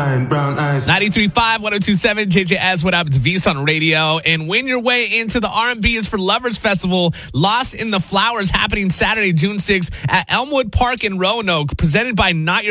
blind, brown eyes. 93.5, 102.7, JJS, what up? It's V's on radio. And win your way into the R&B is for Lovers Festival, Lost in the Flowers, happening Saturday, June 6th at Elmwood Park in Roanoke, presented by Not Your